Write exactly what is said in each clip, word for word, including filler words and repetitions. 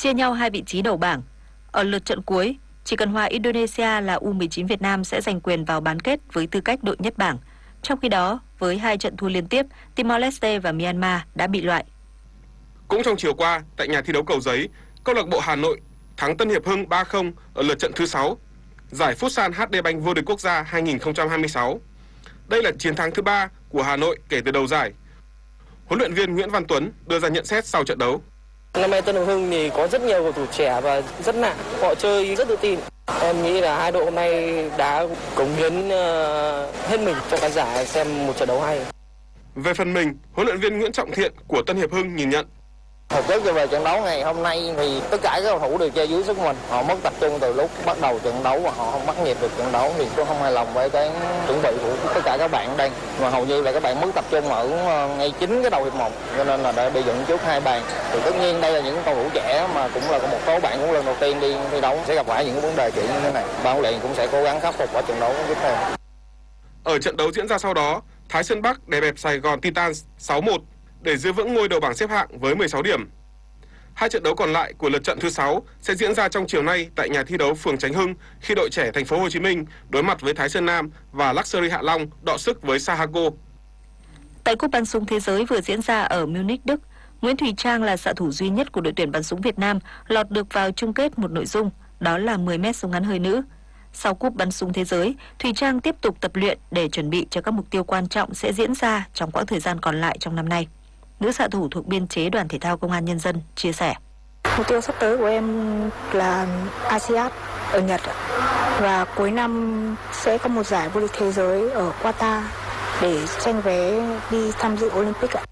chia nhau hai vị trí đầu bảng. Ở lượt trận cuối, chỉ cần hòa Indonesia là U mười chín Việt Nam sẽ giành quyền vào bán kết với tư cách đội nhất bảng. Trong khi đó, với hai trận thua liên tiếp, Timor-Leste và Myanmar đã bị loại. Cũng trong chiều qua, tại nhà thi đấu Cầu Giấy, câu lạc bộ Hà Nội thắng Tân Hiệp Hưng ba không ở lượt trận thứ sáu, giải Futsal hát đê Bank vô địch quốc gia hai nghìn không trăm hai mươi sáu. Đây là chiến thắng thứ ba của Hà Nội kể từ đầu giải. Huấn luyện viên Nguyễn Văn Tuấn đưa ra nhận xét sau trận đấu. Năm nay Tân Hiệp Hưng thì có rất nhiều cầu thủ trẻ và rất nặng, họ chơi rất tự tin. Em nghĩ là hai đội hôm nay đã cống hiến uh, hết mình cho khán giả xem một trận đấu hay. Về phần mình, huấn luyện viên Nguyễn Trọng Thiện của Tân Hiệp Hưng nhìn nhận. Thực chất về trận đấu ngày hôm nay thì tất cả các cầu thủ đều chơi dưới sức mình, họ mất tập trung từ lúc bắt đầu trận đấu và họ không bắt nhịp được trận đấu, thì tôi không hài lòng với cái chuẩn bị của tất cả các bạn ở đây, mà hầu như là các bạn mất tập trung ở ngay chính cái đầu hiệp một, cho nên là đã bị dẫn trước hai bàn. Thì tất nhiên đây là những cầu thủ trẻ mà cũng là một số bạn cũng lần đầu tiên đi thi đấu sẽ gặp phải những vấn đề kiểu như thế này. Ban huấn luyện cũng sẽ cố gắng khắc phục ở trận đấu tiếp theo. Ở trận đấu diễn ra sau đó, Thái Sơn Bắc đè bẹp Sài Gòn Titans sáu một để giữ vững ngôi đầu bảng xếp hạng với mười sáu điểm. Hai trận đấu còn lại của lượt trận thứ sáu sẽ diễn ra trong chiều nay tại nhà thi đấu phường Chánh Hưng khi đội trẻ Thành phố Hồ Chí Minh đối mặt với Thái Sơn Nam và Luxury Hạ Long đọ sức với Sahago. Tại cúp bắn súng thế giới vừa diễn ra ở Munich, Đức, Nguyễn Thùy Trang là xạ thủ duy nhất của đội tuyển bắn súng Việt Nam lọt được vào chung kết một nội dung, đó là mười mét súng ngắn hơi nữ. Sau cúp bắn súng thế giới, Thùy Trang tiếp tục tập luyện để chuẩn bị cho các mục tiêu quan trọng sẽ diễn ra trong quãng thời gian còn lại trong năm nay. Nữ xạ thủ thuộc biên chế Đoàn Thể thao Công an Nhân dân chia sẻ. Mục tiêu sắp tới của em là a sê an ở Nhật và cuối năm sẽ có một giải vô địch thế giới ở Qatar để tranh vé đi tham dự Olympic ạ.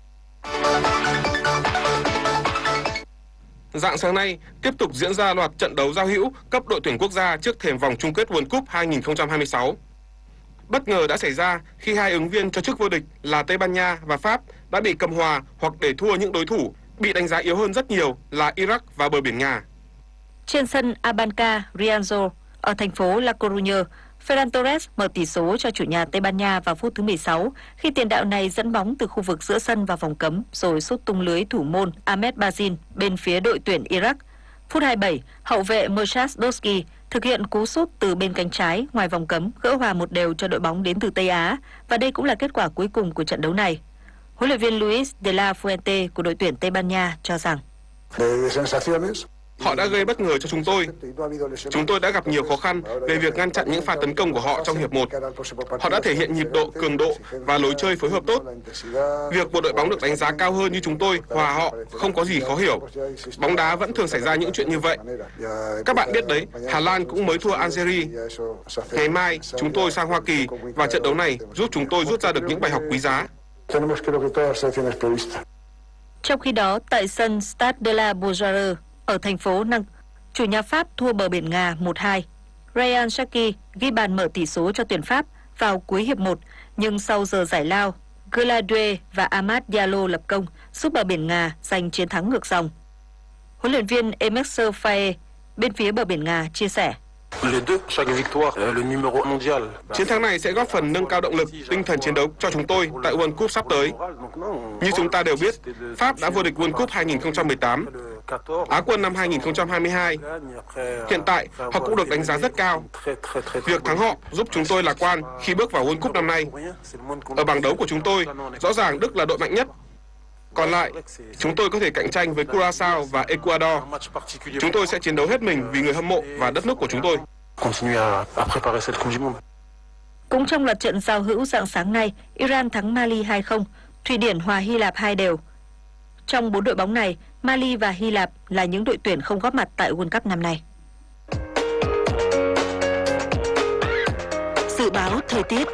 Rạng sáng nay, tiếp tục diễn ra loạt trận đấu giao hữu cấp đội tuyển quốc gia trước thềm vòng chung kết World Cup hai nghìn không trăm hai mươi sáu. Bất ngờ đã xảy ra khi hai ứng viên cho chức vô địch là Tây Ban Nha và Pháp đã bị cầm hòa hoặc để thua những đối thủ bị đánh giá yếu hơn rất nhiều là Iraq và bờ biển Nga. Trên sân Abanca Rianzo ở thành phố La Coruña, Ferran Torres mở tỷ số cho chủ nhà Tây Ban Nha vào phút thứ mười sáu khi tiền đạo này dẫn bóng từ khu vực giữa sân vào vòng cấm rồi sút tung lưới thủ môn Ahmed Bazin bên phía đội tuyển Iraq. Phút hai mươi bảy, hậu vệ Mershat Doski thực hiện cú sút từ bên cánh trái ngoài vòng cấm gỡ hòa một đều cho đội bóng đến từ Tây Á và đây cũng là kết quả cuối cùng của trận đấu này. Huấn luyện viên Luis de la Fuente của đội tuyển Tây Ban Nha cho rằng họ đã gây bất ngờ cho chúng tôi. Chúng tôi đã gặp nhiều khó khăn về việc ngăn chặn những pha tấn công của họ trong hiệp một. Họ đã thể hiện nhịp độ, cường độ và lối chơi phối hợp tốt. Việc một đội bóng được đánh giá cao hơn như chúng tôi hòa họ không có gì khó hiểu. Bóng đá vẫn thường xảy ra những chuyện như vậy. Các bạn biết đấy, Hà Lan cũng mới thua Algeria. Ngày mai chúng tôi sang Hoa Kỳ và trận đấu này giúp chúng tôi rút ra được những bài học quý giá. Trong khi đó, tại sân Stade de la Beaujoire ở thành phố Nantes, chủ nhà Pháp thua bờ biển Nga một hai. Ryan Cherki ghi bàn mở tỷ số cho tuyển Pháp vào cuối hiệp một, nhưng sau giờ giải lao, Gladue và Amad Diallo lập công giúp bờ biển Nga giành chiến thắng ngược dòng. Huấn luyện viên Emerson Faé bên phía bờ biển Nga chia sẻ. Chiến thắng này sẽ góp phần nâng cao động lực, tinh thần chiến đấu cho chúng tôi tại World Cup sắp tới. Như chúng ta đều biết, Pháp đã vô địch World Cup hai nghìn không trăm mười tám, Á quân năm hai nghìn không trăm hai mươi hai. Hiện tại, họ cũng được đánh giá rất cao. Việc thắng họ giúp chúng tôi lạc quan khi bước vào World Cup năm nay. Ở bảng đấu của chúng tôi, rõ ràng Đức là đội mạnh nhất. Còn lại, chúng tôi có thể cạnh tranh với Curaçao và Ecuador. Chúng tôi sẽ chiến đấu hết mình vì người hâm mộ và đất nước của chúng tôi. Cũng trong loạt trận giao hữu rạng sáng nay, Iran thắng Mali hai không, Thụy Điển hòa Hy Lạp hai đều. Trong bốn đội bóng này, Mali và Hy Lạp là những đội tuyển không góp mặt tại World Cup năm nay. Dự báo thời tiết.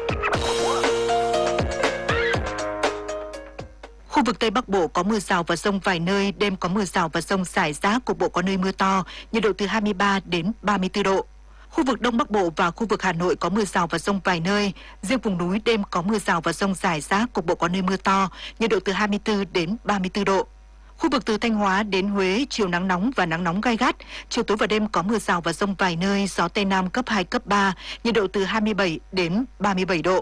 Khu vực Tây Bắc Bộ có mưa rào và dông vài nơi, đêm có mưa rào và dông rải rác, cục bộ có nơi mưa to, nhiệt độ từ hai mươi ba đến ba mươi tư độ. Khu vực Đông Bắc Bộ và khu vực Hà Nội có mưa rào và dông vài nơi, riêng vùng núi đêm có mưa rào và dông rải rác, cục bộ có nơi mưa to, nhiệt độ từ hai mươi tư đến ba mươi tư độ. Khu vực từ Thanh Hóa đến Huế, chiều nắng nóng và nắng nóng gay gắt, chiều tối và đêm có mưa rào và dông vài nơi, gió Tây Nam cấp hai, cấp ba, nhiệt độ từ hai mươi bảy đến ba mươi bảy độ.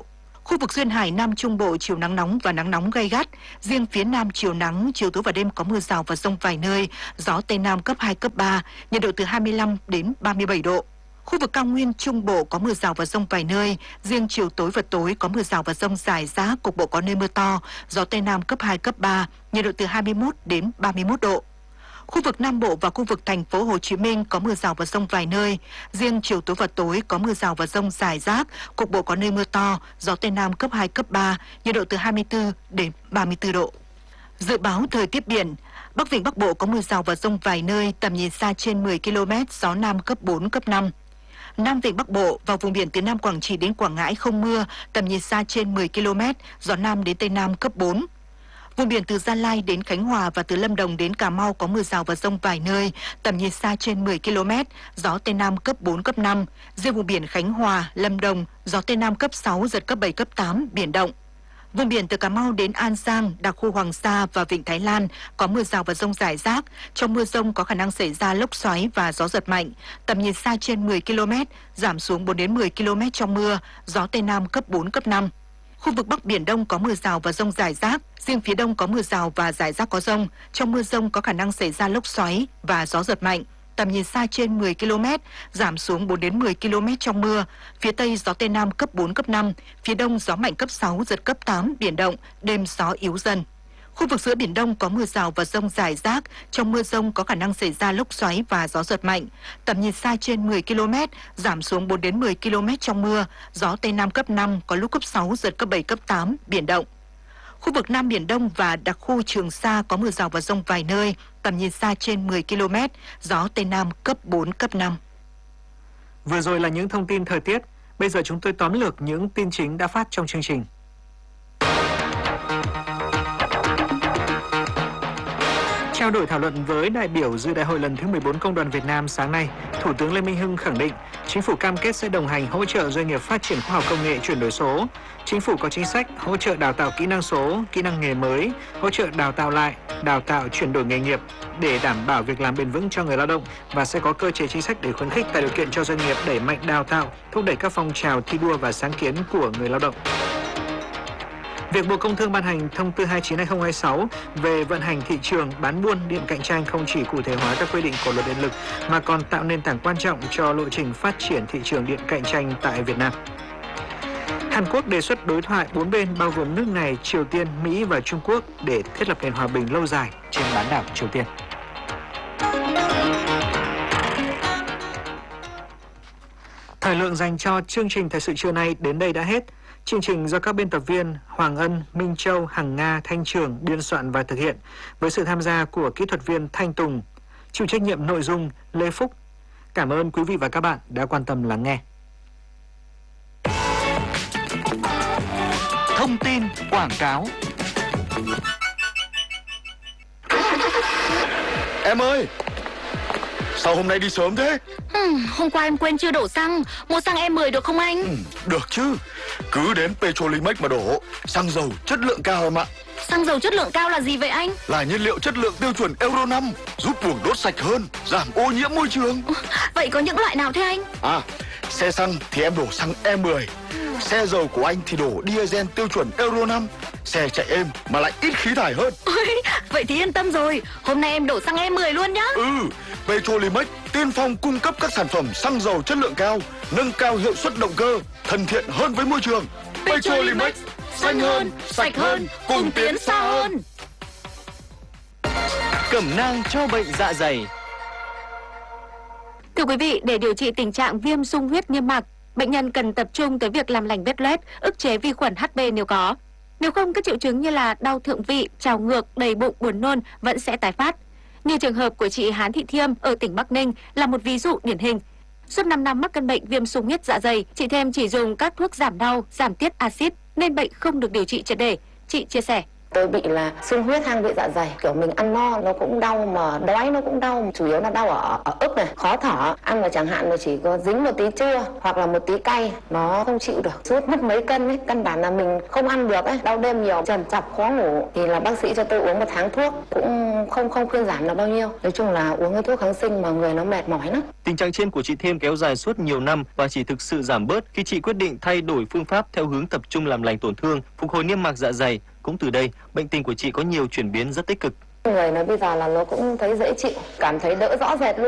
Khu vực duyên hải Nam Trung Bộ chiều nắng nóng và nắng nóng gay gắt. Riêng phía Nam chiều nắng, chiều tối và đêm có mưa rào và dông vài nơi. Gió Tây Nam cấp hai, cấp ba, nhiệt độ từ hai mươi lăm đến ba mươi bảy độ. Khu vực cao nguyên Trung Bộ có mưa rào và dông vài nơi. Riêng chiều tối và tối có mưa rào và dông rải rác, cục bộ có nơi mưa to. Gió Tây Nam cấp hai, cấp ba, nhiệt độ từ hai mươi mốt đến ba mươi mốt độ. Khu vực Nam Bộ và khu vực thành phố Hồ Chí Minh có mưa rào và dông vài nơi. Riêng chiều tối và tối có mưa rào và dông rải rác, cục bộ có nơi mưa to, gió Tây Nam cấp hai, cấp ba, nhiệt độ từ hai mươi tư đến ba mươi tư độ. Dự báo thời tiết biển, Bắc Vịnh Bắc Bộ có mưa rào và dông vài nơi, tầm nhìn xa trên mười ki lô mét, gió Nam cấp bốn, cấp năm. Nam Vịnh Bắc Bộ và vùng biển từ Nam Quảng Trị đến Quảng Ngãi không mưa, tầm nhìn xa trên mười ki lô mét, gió Nam đến Tây Nam cấp bốn. Vùng biển từ Gia Lai đến Khánh Hòa và từ Lâm Đồng đến Cà Mau có mưa rào và dông vài nơi, tầm nhìn xa trên mười ki lô mét, gió Tây Nam cấp bốn, cấp năm. Riêng vùng biển Khánh Hòa, Lâm Đồng, gió Tây Nam cấp sáu, giật cấp bảy, cấp tám, biển động. Vùng biển từ Cà Mau đến An Giang, đặc khu Hoàng Sa và Vịnh Thái Lan có mưa rào và dông rải rác. Trong mưa dông có khả năng xảy ra lốc xoáy và gió giật mạnh. Tầm nhìn xa trên mười ki lô mét, giảm xuống bốn đến mười ki lô mét trong mưa, gió Tây Nam cấp bốn, cấp năm. Khu vực Bắc Biển Đông có mưa rào và dông rải rác, riêng phía Đông có mưa rào và rải rác có dông. Trong mưa dông có khả năng xảy ra lốc xoáy và gió giật mạnh. Tầm nhìn xa trên mười ki lô mét, giảm xuống bốn đến mười ki lô mét trong mưa. Phía Tây gió Tây Nam cấp bốn, cấp năm, phía Đông gió mạnh cấp sáu, giật cấp tám, biển động, đêm gió yếu dần. Khu vực giữa Biển Đông có mưa rào và dông rải rác, trong mưa dông có khả năng xảy ra lốc xoáy và gió giật mạnh. Tầm nhìn xa trên mười ki lô mét, giảm xuống bốn đến mười ki lô mét trong mưa, gió Tây Nam cấp năm, có lúc cấp sáu, giật cấp bảy, cấp tám, biển động. Khu vực Nam Biển Đông và đặc khu Trường Sa có mưa rào và dông vài nơi, tầm nhìn xa trên mười ki lô mét, gió Tây Nam cấp bốn, cấp năm. Vừa rồi là những thông tin thời tiết, bây giờ chúng tôi tóm lược những tin chính đã phát trong chương trình. Trao đổi thảo luận với đại biểu dự đại hội lần thứ mười bốn Công đoàn Việt Nam sáng nay, Thủ tướng Lê Minh Hưng khẳng định Chính phủ cam kết sẽ đồng hành hỗ trợ doanh nghiệp phát triển khoa học công nghệ chuyển đổi số. Chính phủ có chính sách hỗ trợ đào tạo kỹ năng số, kỹ năng nghề mới, hỗ trợ đào tạo lại, đào tạo chuyển đổi nghề nghiệp để đảm bảo việc làm bền vững cho người lao động và sẽ có cơ chế chính sách để khuyến khích tạo điều kiện cho doanh nghiệp đẩy mạnh đào tạo, thúc đẩy các phong trào thi đua và sáng kiến của người lao động. Việc Bộ Công Thương ban hành thông tư hai mươi chín trên hai nghìn không trăm hai mươi sáu về vận hành thị trường bán buôn điện cạnh tranh không chỉ cụ thể hóa các quy định của luật điện lực mà còn tạo nền tảng quan trọng cho lộ trình phát triển thị trường điện cạnh tranh tại Việt Nam. Hàn Quốc đề xuất đối thoại bốn bên bao gồm nước này, Triều Tiên, Mỹ và Trung Quốc để thiết lập nền hòa bình lâu dài trên bán đảo Triều Tiên. Thời lượng dành cho chương trình thời sự trưa nay đến đây đã hết. Chương trình do các biên tập viên Hoàng Ân, Minh Châu, Hằng Nga, Thanh Trường biên soạn và thực hiện với sự tham gia của kỹ thuật viên Thanh Tùng, chịu trách nhiệm nội dung Lê Phúc. Cảm ơn quý vị và các bạn đã quan tâm lắng nghe. Thông tin quảng cáo. Em ơi, sao hôm nay đi sớm thế? Ừ, hôm qua em quên chưa đổ xăng. Mua xăng E mười được không anh? Ừ, được chứ. Cứ đến Petrolimex mà đổ. Xăng dầu chất lượng cao em ạ. Xăng dầu chất lượng cao là gì vậy anh? Là nhiên liệu chất lượng tiêu chuẩn Euro năm, giúp buồng đốt sạch hơn, giảm ô nhiễm môi trường. Vậy có những loại nào thế anh? À, xe xăng thì em đổ xăng E mười. Xe dầu của anh thì đổ diesel tiêu chuẩn Euro năm. Xe chạy êm mà lại ít khí thải hơn. Ôi, vậy thì yên tâm rồi. Hôm nay em đổ xăng E mười luôn nhá. Ừ, Petrolimex tiên phong cung cấp các sản phẩm xăng dầu chất lượng cao, nâng cao hiệu suất động cơ, thân thiện hơn với môi trường. Petrolimex, xanh hơn, sạch hơn, cùng tiến xa hơn. Cẩm nang cho bệnh dạ dày. Thưa quý vị, để điều trị tình trạng viêm xung huyết niêm mạc, bệnh nhân cần tập trung tới việc làm lành vết loét, ức chế vi khuẩn H B nếu có. Nếu không, các triệu chứng như là đau thượng vị, trào ngược, đầy bụng, buồn nôn vẫn sẽ tái phát. Như trường hợp của chị Hán Thị Thiêm ở tỉnh Bắc Ninh là một ví dụ điển hình. Suốt năm năm mắc căn bệnh viêm xung huyết dạ dày, chị Thiêm chỉ dùng các thuốc giảm đau, giảm tiết axit nên bệnh không được điều trị triệt để. Chị chia sẻ. Tôi bị là sung huyết hang vị dạ dày, kiểu mình ăn no nó cũng đau mà đói nó cũng đau, chủ yếu là đau ở, ở ức này, khó thở, ăn mà chẳng hạn là chỉ có dính một tí chua hoặc là một tí cay, nó không chịu được, sút mất mấy cân ấy, căn bản là mình không ăn được ấy, đau đêm nhiều, trầm trọc khó ngủ, thì là bác sĩ cho tôi uống một tháng thuốc cũng không không khuyên giảm là bao nhiêu, nói chung là uống cái thuốc kháng sinh mà người nó mệt mỏi lắm. Tình trạng trên của chị Thêm kéo dài suốt nhiều năm và chỉ thực sự giảm bớt khi chị quyết định thay đổi phương pháp theo hướng tập trung làm lành tổn thương, phục hồi niêm mạc dạ dày. Cũng từ đây, bệnh tình của chị có nhiều chuyển biến rất tích cực. Người nó bây giờ là nó cũng thấy dễ chịu, cảm thấy đỡ rõ rệt luôn.